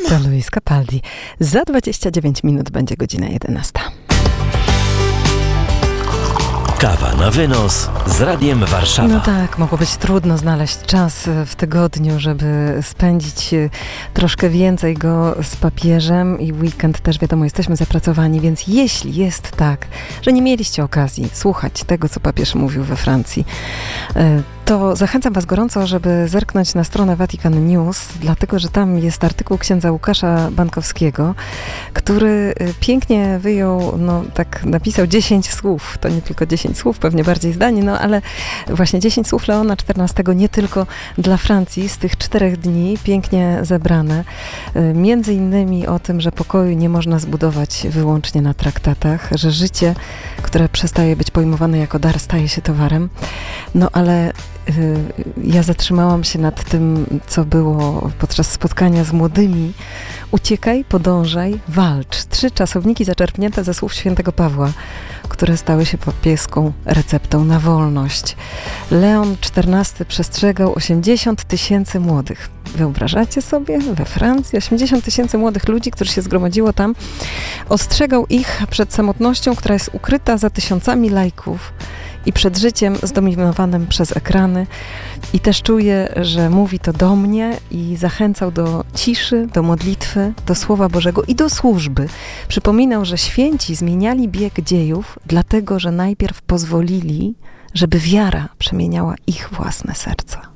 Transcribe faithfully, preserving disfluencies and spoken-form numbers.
To Luis Capaldi. Za dwadzieścia dziewięć minut będzie godzina jedenasta. Kawa na wynos z Radiem Warszawa. No tak, mogło być trudno znaleźć czas w tygodniu, żeby spędzić troszkę więcej go z papieżem i weekend też, wiadomo, jesteśmy zapracowani, więc jeśli jest tak, że nie mieliście okazji słuchać tego, co papież mówił we Francji, to zachęcam was gorąco, żeby zerknąć na stronę Vatican News, dlatego, że tam jest artykuł księdza Łukasza Bankowskiego, który pięknie wyjął, no tak napisał dziesięć słów, to nie tylko dziesięć słów, pewnie bardziej zdanie, no ale właśnie dziesięć słów Leona czternastego nie tylko dla Francji, z tych czterech dni pięknie zebrane, między innymi o tym, że pokoju nie można zbudować wyłącznie na traktatach, że życie, które przestaje być pojmowane jako dar, staje się towarem, no ale ja zatrzymałam się nad tym, co było podczas spotkania z młodymi. Uciekaj, podążaj, walcz. Trzy czasowniki zaczerpnięte ze słów świętego Pawła, które stały się papieską receptą na wolność. Leon czternasty przestrzegał osiemdziesiąt tysięcy młodych. Wyobrażacie sobie? We Francji osiemdziesiąt tysięcy młodych ludzi, którzy się zgromadziło tam. Ostrzegał ich przed samotnością, która jest ukryta za tysiącami lajków i przed życiem zdominowanym przez ekrany. I też czuję, że mówi to do mnie i zachęcał do ciszy, do modlitwy, do Słowa Bożego i do służby. Przypominał, że święci zmieniali bieg dziejów, dlatego, że najpierw pozwolili, żeby wiara przemieniała ich własne serca.